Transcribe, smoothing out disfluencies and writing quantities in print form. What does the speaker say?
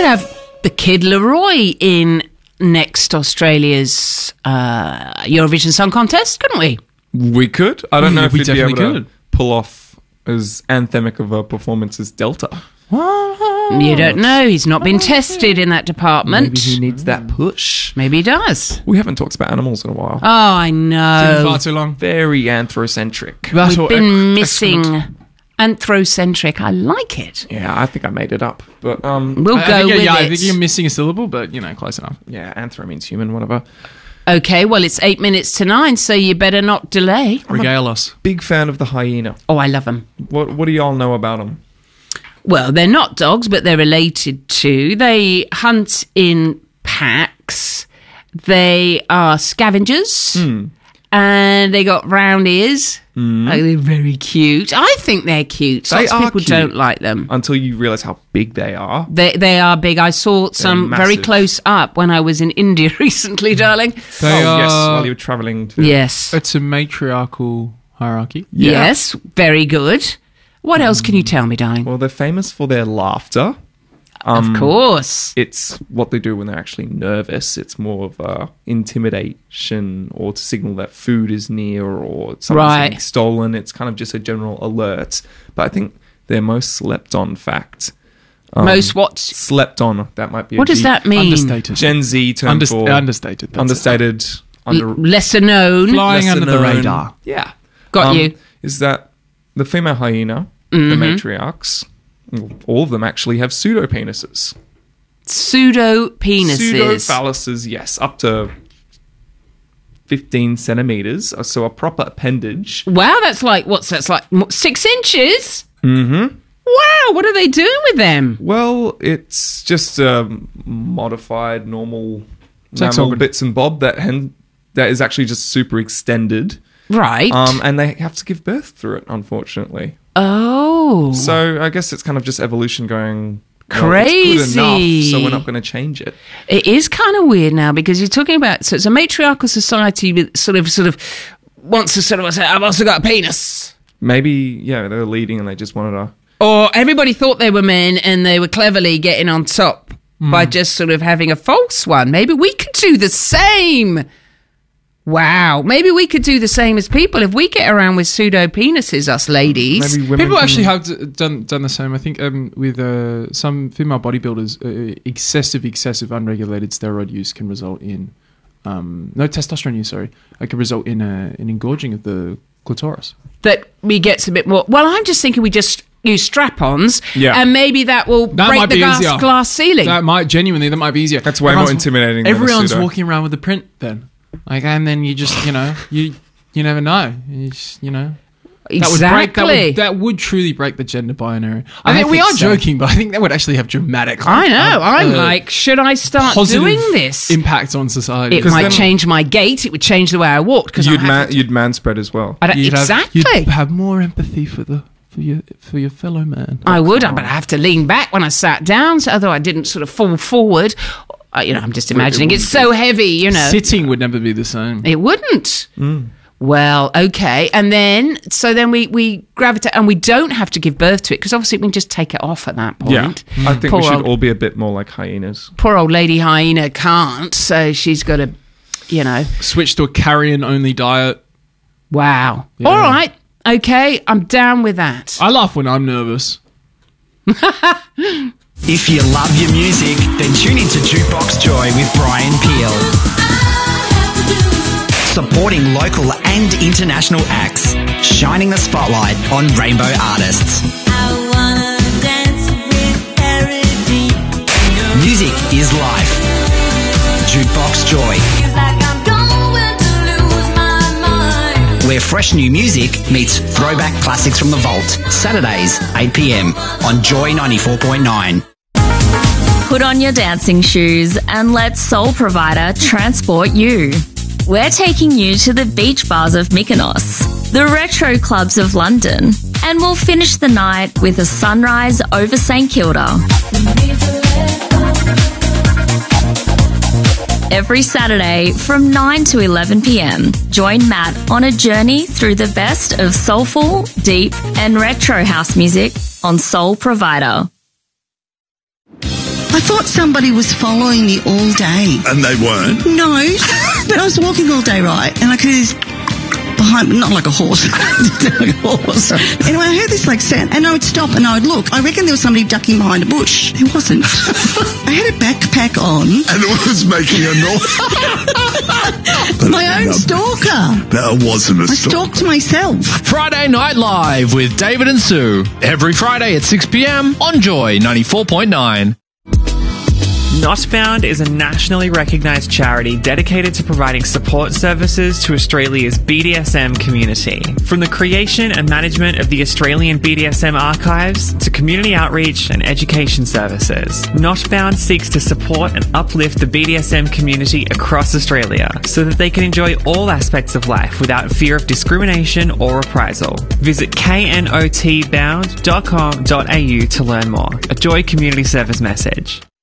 have the Kid Leroy in next Australia's Eurovision Song Contest, couldn't we? We could. I don't know if we we'd be able definitely to pull off as anthemic of a performance as Delta. You don't know. He's not been tested in that department. Maybe he needs that push. Maybe he does. We haven't talked about animals in a while. Oh, I know. Far too long. Very anthrocentric. That's We've all been missing excellent. anthrocentric. I like it. Yeah, I think I made it up. But We'll I go think, with yeah, it. I think you're missing a syllable, but, close enough. yeah, anthro means human, whatever. Okay, well, it's 8 minutes to 9, so you better not delay. Regale us. Big fan of the hyena. Oh, I love them. What do y'all know about them? Well, they're not dogs, but they're related to. They hunt in packs. They are scavengers. And they got round ears. Like, they're very cute. I think they're cute. They Lots of are people cute. don't like them. Until you realise how big they are. They are big. I saw some very massive. close up when I was in India recently, darling. Yes, They are, while you were travelling to... Yes. It's a matriarchal hierarchy. Yeah. Yes, very good. What else can you tell me, darling? Well, they're famous for their laughter. Of course. It's what they do when they're actually nervous. It's more of a intimidation or to signal that food is near or something's being stolen. It's kind of just a general alert. But I think their most slept on fact. Most what? Slept on. That might be. What does that mean? Understated. Gen Z term for Understated. That's understated. Lesser known. Flying lesser under the known. radar. Yeah, Got you. Is that the female hyena, the matriarchs? All of them actually have pseudo penises. Pseudo penises. Pseudo-phalluses, yes, up to 15 centimetres. So a proper appendage. Wow, that's like 6 inches? Mm-hmm. Wow, what are they doing with them? Well, it's just modified normal Sex mammal organ. bits and bob that is actually just super extended. Right. And they have to give birth through it, unfortunately. Oh. So I guess it's kind of just evolution going... well, Crazy. it's good enough, so we're not going to change it. It is kind of weird now because you're talking about... So it's a matriarchal society with sort of wants to sort of say, I've also got a penis. Maybe, yeah, they were leading and they just wanted to... Or everybody thought they were men and they were cleverly getting on top by just sort of having a false one. Maybe we could do the same. Wow. Maybe we could do the same as people. If we get around with pseudo penises, us ladies. Maybe women People can- actually have done the same. I think with some female bodybuilders, excessive unregulated steroid use can result in no testosterone use. Sorry, it can result in an engorging of the clitoris. That we get a bit more. Well, I'm just thinking we just use strap-ons, Yeah. and maybe that will That break might the be easier. glass ceiling. That might be easier. That's way more Everyone's- intimidating than a Everyone's pseudo. walking around with the print then, and then you just you never know. You just, Exactly. That would truly break the gender binary. I I think we think are so. joking, but I think that would actually have dramatic. I know. I'm like, should I start positive doing this? impact on society. It 'Cause might then- change my gait. It would change the way I walked. Because You'd man spread as well. exactly. You'd have more empathy for your fellow man. I would, but I have to lean back when I sat down, so although I didn't sort of fall forward. I'm just imagining it's so heavy, Sitting would never be the same. It wouldn't. Well, okay. And then, we gravitate, and we don't have to give birth to it, because obviously we can just take it off at that point. I think Poor we should old- all be a bit more like hyenas. Poor old lady hyena can't, so she's got to, Switch to a carrion-only diet. wow. Yeah. All right. Okay, I'm down with that. I laugh when I'm nervous. If you love your music, then tune into Jukebox Joy with Brian Peel. Supporting local and international acts, shining the spotlight on rainbow artists. Music is life. Jukebox Joy, where fresh new music meets throwback classics from the vault. Saturdays, 8 p.m. on Joy 94.9. Put on your dancing shoes and let Soul Provider transport you. We're taking you to the beach bars of Mykonos, the retro clubs of London, and we'll finish the night with a sunrise over St Kilda. Every Saturday from 9 to 11 p.m, join Matt on a journey through the best of soulful, deep, and retro house music on Soul Provider. I thought somebody was following me all day. And they weren't? No, but I was walking all day, right? And I could hear this behind me, not like a horse. Like a horse. Anyway, I heard this like sound, and I would stop and I would look. I reckon there was somebody ducking behind a bush. There wasn't. I had a backpack on. And it was making a noise. My own stalker. That wasn't a I stalked myself. Friday Night Live with David and Sue. Every Friday at 6 p.m. on Joy 94.9. Notbound is a nationally recognised charity dedicated to providing support services to Australia's BDSM community. From the creation and management of the Australian BDSM archives to community outreach and education services, Notbound seeks to support and uplift the BDSM community across Australia so that they can enjoy all aspects of life without fear of discrimination or reprisal. Visit knotbound.com.au to learn more. A Joy Community Service message.